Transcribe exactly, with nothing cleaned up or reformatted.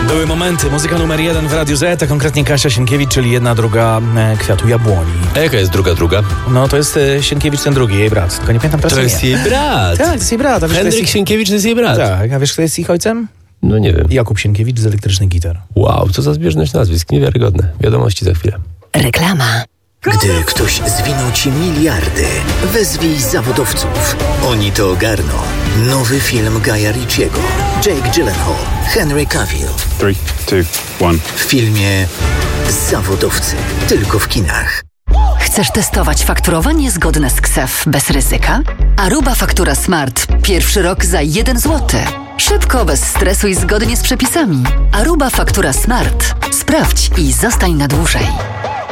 Były momenty, muzyka numer jeden w Radiu Z, a konkretnie Kasia Sienkiewicz, czyli jedna druga e, Kwiatu Jabłoni. A jaka jest druga druga? No to jest e, Sienkiewicz ten drugi, jej brat, tylko nie pamiętam teraz To jest imię. jej brat. Tak, to jest jej brat. A wiesz, Henryk jest... Sienkiewicz to jest jej brat. Tak, a wiesz kto jest ich ojcem? No nie wiem. Jakub Sienkiewicz z Elektrycznych Gitar. Wow, co za zbieżność nazwisk, niewiarygodne. Wiadomości za chwilę. Reklama. Gdy ktoś zwinął ci miliardy, wezwij zawodowców. Oni to ogarną. Nowy film Guya Ritchiego. Jake Gyllenhaal, Henry Cavill. three, two, one. W filmie Zawodowcy. Tylko w kinach. Chcesz testować fakturowanie zgodne z K S E F bez ryzyka? Aruba Faktura Smart. Pierwszy rok za jeden złoty. Szybko, bez stresu i zgodnie z przepisami. Aruba Faktura Smart. Sprawdź i zostań na dłużej.